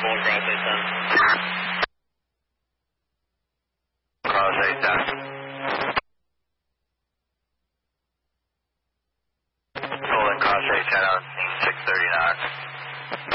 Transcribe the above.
Cross 810. Holding cross 810 on scene 630 knots.